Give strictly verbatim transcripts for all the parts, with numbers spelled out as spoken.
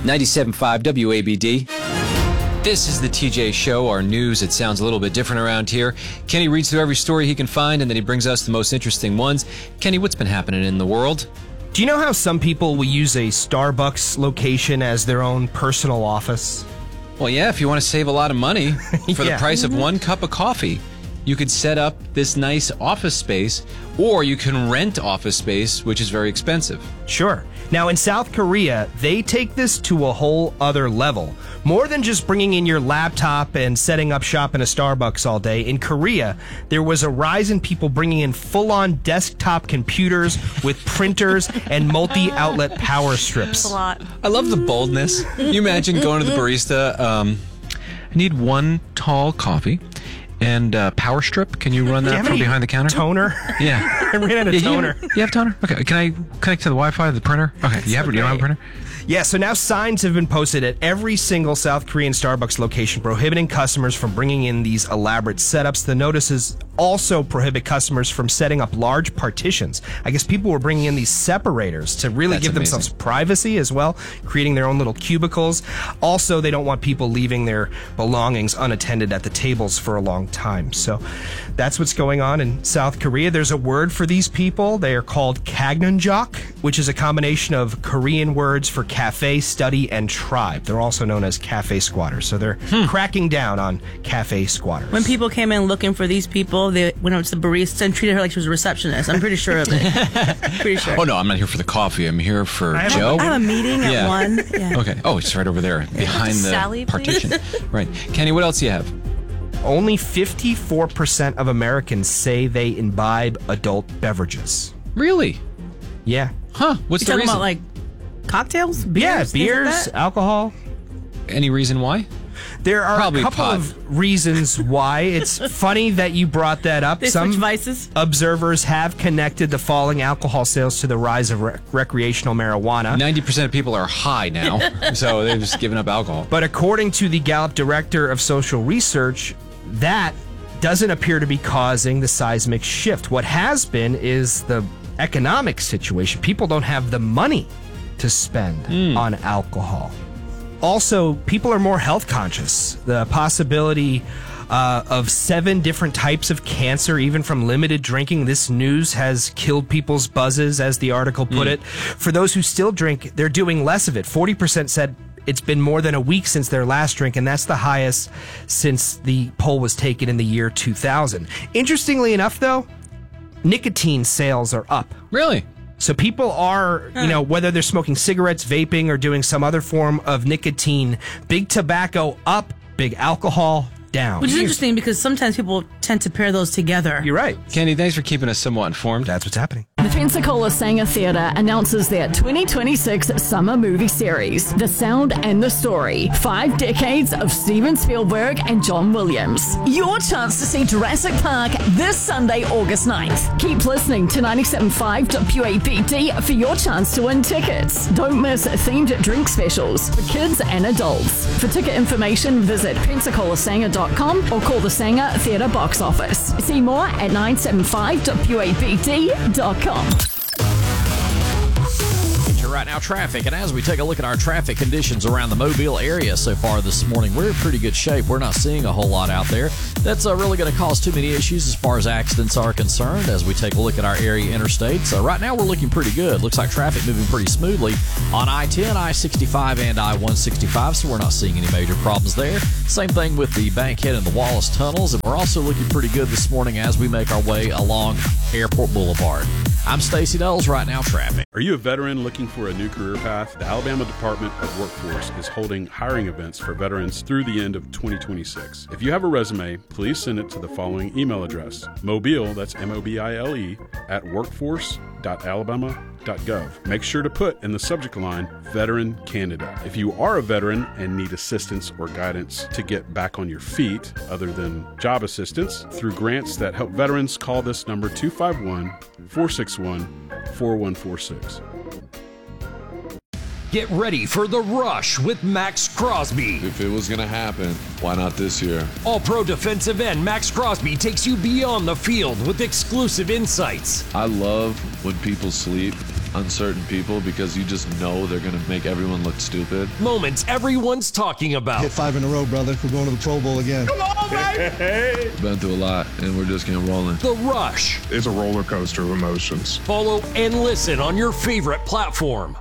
ninety-seven point five W A B D. This is the T J Show, our news. It sounds a little bit different around here. Kenny reads through every story he can find, and then he brings us the most interesting ones. Kenny, what's been happening in the world? Do you know how some people will use a Starbucks location as their own personal office? Well, yeah, if you want to save a lot of money for Yeah. the price of one cup of coffee, you could set up this nice office space, or you can rent office space, which is very expensive. Sure. Now, in South Korea, they take this to a whole other level. More than just bringing in your laptop and setting up shop in a Starbucks all day. In Korea, there was a rise in people bringing in full-on desktop computers with printers and multi-outlet power strips. That's a lot. I love the boldness. You imagine going to the barista, um, I need one tall coffee and uh, power strip. Can you run Do you that have from any behind the counter? Toner? Yeah. I ran out of Yeah, toner. You have, you have toner? Okay. Can I connect to the Wi-Fi of the printer? Okay. You have it? You don't have a printer? Yeah, so now signs have been posted at every single South Korean Starbucks location prohibiting customers from bringing in these elaborate setups. The notices also prohibit customers from setting up large partitions. I guess people were bringing in these separators to really That's give amazing. themselves privacy as well, creating their own little cubicles. Also, they don't want people leaving their belongings unattended at the tables for a long time. So that's what's going on in South Korea. There's a word for these people. They are called kagnonjok, which is a combination of Korean words for cafe, study, and tribe. They're also known as cafe squatters. So they're Hmm. cracking down on cafe squatters. When people came in looking for these people, they went up to the barista and treated her like she was a receptionist. I'm pretty sure of it. Pretty sure. Oh, no, I'm not here for the coffee. I'm here for I have a- Joe. I have a meeting at Yeah. one. Yeah. Okay. Oh, it's right over there behind the Sally, please? partition. Right. Kenny, what else do you have? Only fifty-four percent of Americans say they imbibe adult beverages. Really? Yeah. Huh. What's You the talking reason? about like cocktails? Beers, Yeah, things like beers, that? alcohol. Any reason why? There are Probably a couple pot. of reasons why. It's funny that you brought that up. They Some switch vices. observers have connected the falling alcohol sales to the rise of rec- recreational marijuana. ninety percent of people are high now, so they've just given up alcohol. But according to the Gallup Director of Social Research, that doesn't appear to be causing the seismic shift. What has been is the economic situation. People don't have the money to spend on alcohol. Also, people are more health conscious. The possibility uh, of seven different types of cancer, even from limited drinking. This news has killed people's buzzes, as the article put it. For those who still drink, they're doing less of it. forty percent said it's been more than a week since their last drink, and that's the highest since the poll was taken in the year two thousand. Interestingly enough, though, nicotine sales are up. Really? So people are, you know, whether they're smoking cigarettes, vaping, or doing some other form of nicotine, big tobacco up, big alcohol down. Which is interesting because sometimes people tend to pair those together. You're right. Kenny, thanks for keeping us somewhat informed. That's what's happening. The Pensacola Sanger Theatre announces their twenty twenty-six summer movie series, The Sound and the Story. Five decades of Steven Spielberg and John Williams. Your chance to see Jurassic Park this Sunday, August ninth. Keep listening to ninety-seven point five W A B D for your chance to win tickets. Don't miss themed drink specials for kids and adults. For ticket information, visit pensacola sanger dot com or call the Sanger Theatre box office. See more at nine seven five W A B D dot com. Right now, traffic. And as we take a look at our traffic conditions around the Mobile area so far this morning, we're in pretty good shape. We're not seeing a whole lot out there. That's uh, really going to cause too many issues as far as accidents are concerned as we take a look at our area interstates. Uh, right now, we're looking pretty good. Looks like traffic moving pretty smoothly on I ten, I sixty-five, and I one sixty-five, so we're not seeing any major problems there. Same thing with the Bankhead and the Wallace tunnels, and we're also looking pretty good this morning as we make our way along Airport Boulevard. I'm Stacey Knowles. Right now, traffic. Are you a veteran looking for a new career path? The Alabama Department of Workforce is holding hiring events for veterans through the end of twenty twenty-six. If you have a resume, please send it to the following email address: Mobile, that's M O B I L E, at workforce dot alabama dot gov. Make sure to put in the subject line, Veteran Candidate. If you are a veteran and need assistance or guidance to get back on your feet, other than job assistance, through grants that help veterans, call this number two five one, four six one, four one four six. Get ready for the rush with Max Crosby. If it was going to happen, why not this year? All-pro defensive end Max Crosby takes you beyond the field with exclusive insights. I love when people sleep uncertain people because you just know they're going to make everyone look stupid. Moments everyone's talking about. Hit five in a row, brother. We're going to the Pro Bowl again. Come on, baby! Been through a lot, and we're just getting rolling. The Rush. It's a roller coaster of emotions. Follow and listen on your favorite platform.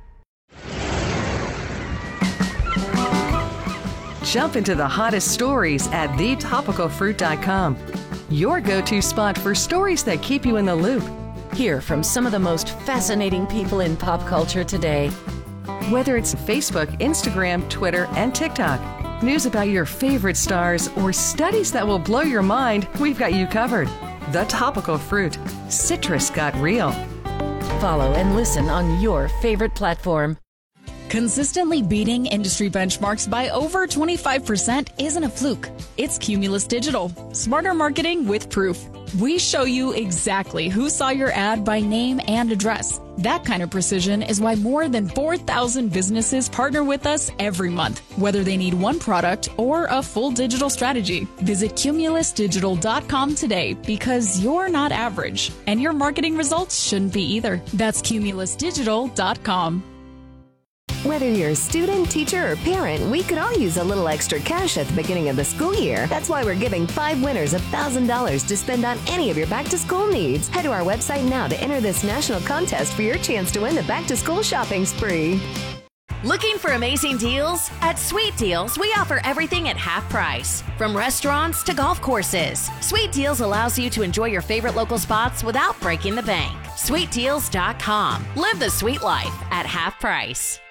Jump into the hottest stories at the topical fruit dot com. Your go-to spot for stories that keep you in the loop. Hear from some of the most fascinating people in pop culture today. Whether it's Facebook, Instagram, Twitter, and TikTok, news about your favorite stars, or studies that will blow your mind, we've got you covered. The Topical Fruit. Citrus got real. Follow and listen on your favorite platform. Consistently beating industry benchmarks by over twenty-five percent isn't a fluke. It's Cumulus Digital. Smarter marketing with proof. We show you exactly who saw your ad by name and address. That kind of precision is why more than four thousand businesses partner with us every month, whether they need one product or a full digital strategy. Visit cumulus digital dot com today because you're not average, and your marketing results shouldn't be either. That's cumulus digital dot com. Whether you're a student, teacher, or parent, we could all use a little extra cash at the beginning of the school year. That's why we're giving five winners one thousand dollars to spend on any of your back-to-school needs. Head to our website now to enter this national contest for your chance to win the back-to-school shopping spree. Looking for amazing deals? At Sweet Deals, we offer everything at half price. From restaurants to golf courses, Sweet Deals allows you to enjoy your favorite local spots without breaking the bank. sweet deals dot com. Live the sweet life at half price.